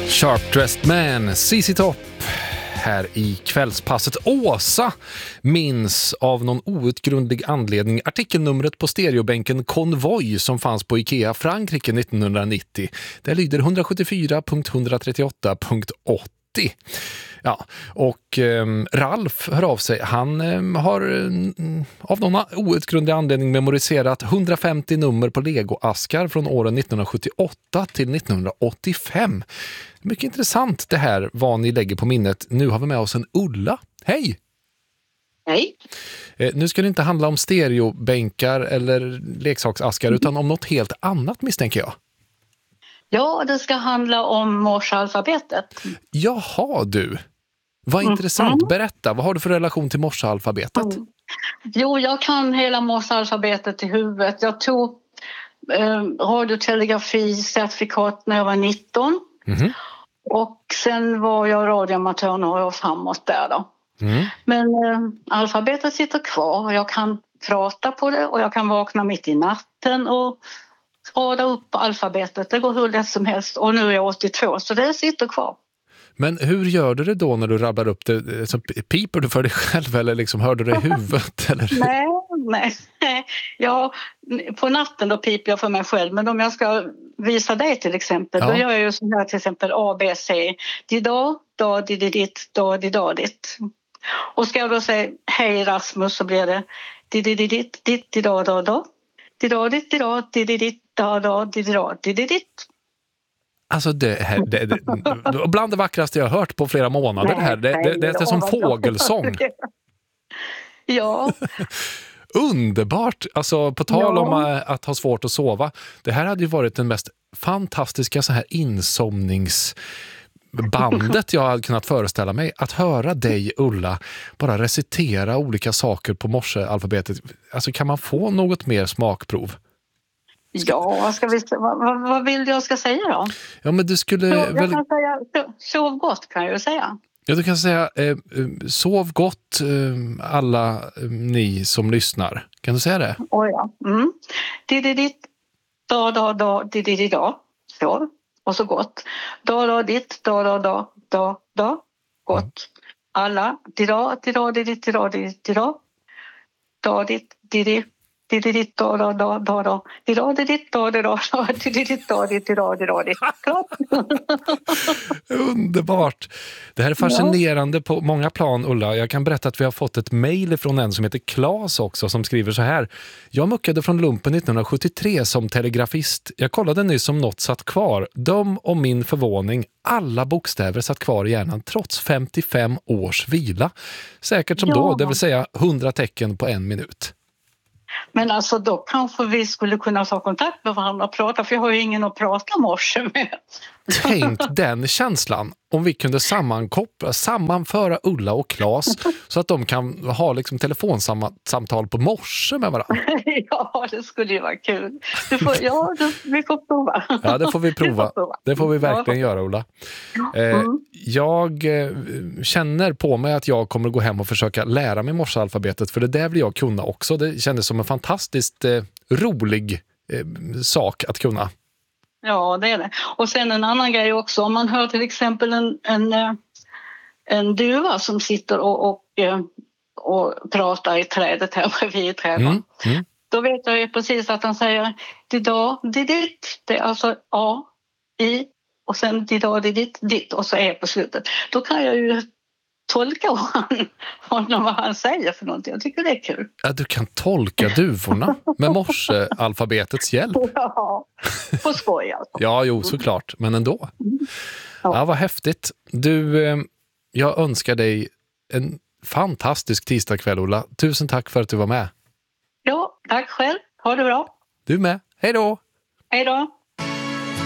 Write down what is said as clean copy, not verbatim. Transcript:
Sharp Dressed Man, ZZ Top här i kvällspasset. Åsa minns av någon outgrundlig anledning artikelnumret på stereobänken Konvoj som fanns på Ikea Frankrike 1990. Det lyder 174.138.80. Ja, och Ralf hör av sig. Han har av någon outgrundlig anledning memoriserat 150 nummer på Lego-askar från åren 1978 till 1985. Mycket intressant det här vad ni lägger på minnet. Nu har vi med oss en Ulla. Hej! Hej! Nu ska det inte handla om stereobänkar eller leksaksaskar utan om något helt annat misstänker jag. Ja, det ska handla om morsealfabetet. Jaha du. Vad intressant. Berätta, vad har du för relation till morsealfabetet? Jo, jag kan hela morsealfabetet i huvudet. Jag tog radiotelegrafi-certifikat när jag var 19. Och sen var jag radioamatör några år framåt där då. Men alfabetet sitter kvar och jag kan prata på det och jag kan vakna mitt i natten och rada upp alfabetet. Det går hur lätt som helst och nu är jag 82 så det sitter kvar. Men hur gör du det då när du rabblar upp det? Så piper du för dig själv eller liksom hör du det i huvudet? Eller? Nej. Ja, på natten då piper jag för mig själv. Men om jag ska visa dig till exempel, då gör jag ju så här till exempel A, B, C. Dida, da, ditt, da, ditt. Och ska jag då säga hej Rasmus så blir det ditt, dida, da. Dida, ditt, da, ditt. Alltså det är bland det vackraste jag har hört på flera månader. Det är som fågelsång. Ja. Underbart! Alltså på tal om att ha svårt att sova. Det här hade ju varit den mest fantastiska så här insomningsbandet jag hade kunnat föreställa mig. Att höra dig, Ulla, bara recitera olika saker på morsealfabetet. Alltså kan man få något mer smakprov? Ja, vad vill jag ska säga då? Ja, men du skulle... Jag kan säga, sov gott kan jag ju säga. Ja, du kan säga sov gott alla ni som lyssnar. Kan du säga det? Ja. Ditt, da, ditt, sov. Och så gott. Da, ditt, da, gott. Alla, ditt, da, ditt, da, ditt, Underbart. Det här är fascinerande på många plan, Ulla. Jag kan berätta att vi har fått ett mejl från en som heter Claes också som skriver så här. Jag muckade från lumpen 1973 som telegrafist. Jag kollade nyss om något satt kvar. Döm om min förvåning. Alla bokstäver satt kvar i hjärnan trots 55 års vila. Säkert som då, det vill säga 100 tecken på 1 minut. Men alltså då kanske vi skulle kunna ta kontakt med varandra och prata, för jag har ju ingen att prata morse med. Tänk den känslan om vi kunde sammanföra Ulla och Claes så att de kan ha liksom telefonsamtal på morse med varandra. Ja, det skulle ju vara kul. Vi får prova. Ja, det får vi prova. Det får vi verkligen göra, Ulla. Jag känner på mig att jag kommer gå hem och försöka lära mig morsealfabetet, för det där vill jag kunna också. Det kändes som en fantastiskt rolig sak att kunna. Ja, det är det. Och sen en annan grej också. Om man hör till exempel en duva som sitter och pratar i trädet här bredvid trädet. Då vet jag ju precis att han säger dida, ditt. Det är alltså A, I och sen dida, ditt och så E på slutet. Då kan jag ju tolka honom vad han säger för någonting. Jag tycker det är kul. Ja, du kan tolka duvorna med morsealfabetets hjälp. Ja, på skoj alltså. Ja, jo, såklart. Men ändå. Ja, vad häftigt. Du, jag önskar dig en fantastisk tisdagkväll, Ulla. Tusen tack för att du var med. Ja, tack själv. Ha det bra. Du med. Hej då! Hej då!